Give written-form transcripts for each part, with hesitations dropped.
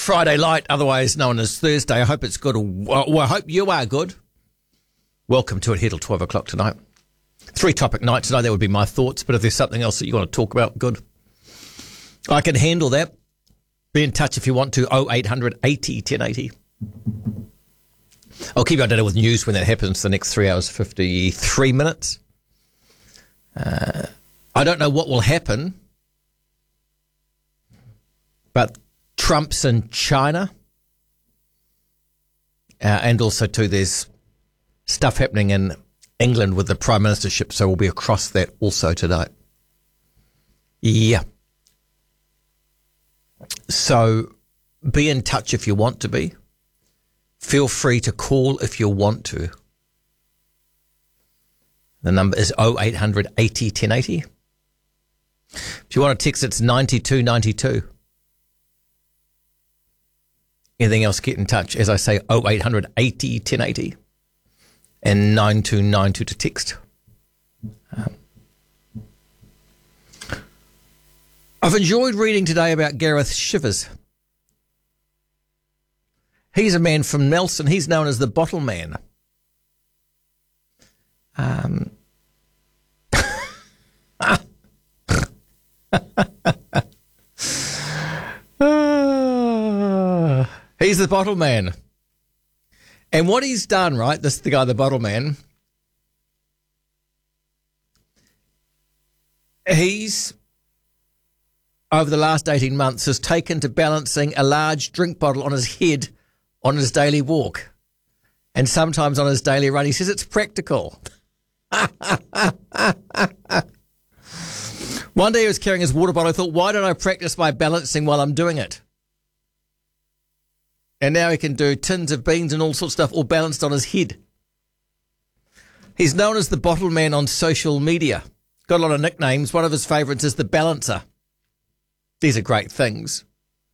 Friday light, otherwise known as Thursday. I hope it's good. Well, I hope you are good. Welcome to it here till 12 o'clock tonight. 3-topic night tonight. That would be my thoughts. But if there's something else that you want to talk about, good. I can handle that. Be in touch if you want to. 0800 80 1080. I'll keep you updated with news when that happens for the next 3 hours, 53 minutes. I don't know what will happen, but Trump's in China. And also, too, there's stuff happening in England with the Prime Ministership, so we'll be across that also tonight. Yeah. So be in touch if you want to be. Feel free to call if you want to. The number is 0800 80 1080. If you want to text, it's 9292. Anything else, get in touch. As I say, 0800 80 1080 and 9292 to text. I've enjoyed reading today about Gareth Shivers. He's a man from Nelson. He's known as the Bottle Man. He's the Bottle Man. And what he's done, right, this is the guy, the Bottle Man, he's, over the last 18 months, has taken to balancing a large drink bottle on his head on his daily walk and sometimes on his daily run. He says it's practical. One day he was carrying his water bottle. I thought, why don't I practice my balancing while I'm doing it? And now he can do tins of beans and all sorts of stuff, all balanced on his head. He's known as the Bottle Man on social media. Got a lot of nicknames. One of his favourites is the Balancer. These are great things.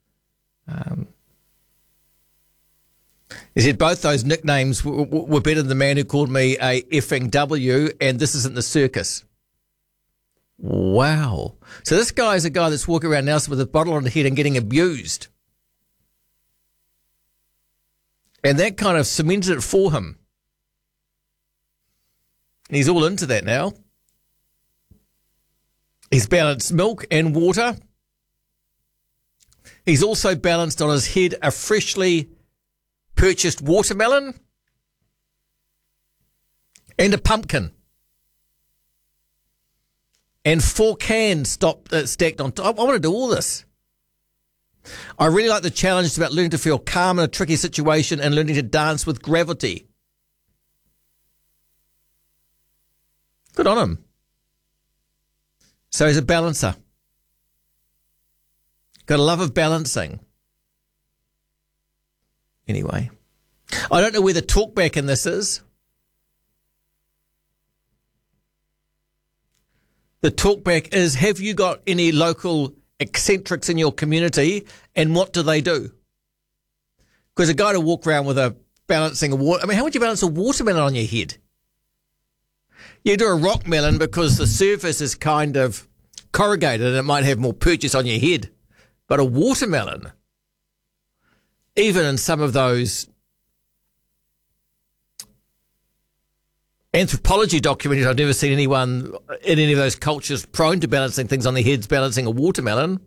He said both those nicknames were better than the man who called me a effing W, and this isn't the circus. Wow. So this guy is a guy that's walking around now with a bottle on the head and getting abused. And that kind of cemented it for him. And he's all into that now. He's balanced milk and water. He's also balanced on his head a freshly purchased watermelon and a pumpkin. And 4 cans stacked on top. I want to do all this. I really like the challenge. It's about learning to feel calm in a tricky situation and learning to dance with gravity. Good on him. So he's a balancer. Got a love of balancing. Anyway, I don't know where the talkback in this is. The talkback is, have you got any local eccentrics in your community, and what do they do? Because a guy to walk around with balancing a water, I mean, how would you balance a watermelon on your head? You do a rock melon because the surface is kind of corrugated and it might have more purchase on your head. But a watermelon, even in some of those anthropology documentaries, I've never seen anyone in any of those cultures prone to balancing things on their heads, balancing a watermelon.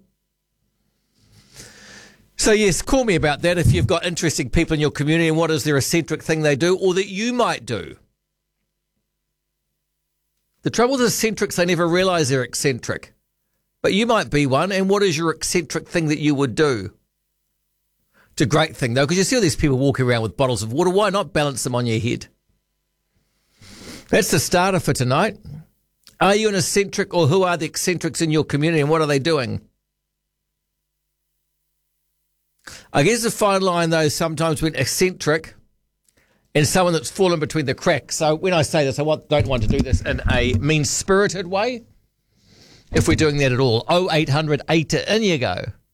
So, yes, call me about that if you've got interesting people in your community and what is their eccentric thing they do or that you might do. The trouble with eccentrics, they never realise they're eccentric. But you might be one, and what is your eccentric thing that you would do? It's a great thing, though, because you see all these people walking around with bottles of water. Why not balance them on your head? That's the starter for tonight. Are you an eccentric, or who are the eccentrics in your community, and what are they doing? I guess the fine line, though, sometimes when eccentric and someone that's fallen between the cracks. So when I say this, I don't want to do this in a mean-spirited way, if we're doing that at all. 0800 80, in you go.